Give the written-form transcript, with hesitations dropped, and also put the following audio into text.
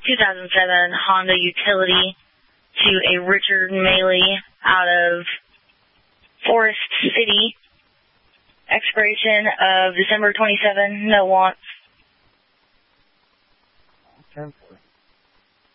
2007 Honda Utility to a Richard Maley out of Forest City. Expiration of December 27, no wants. 10-4.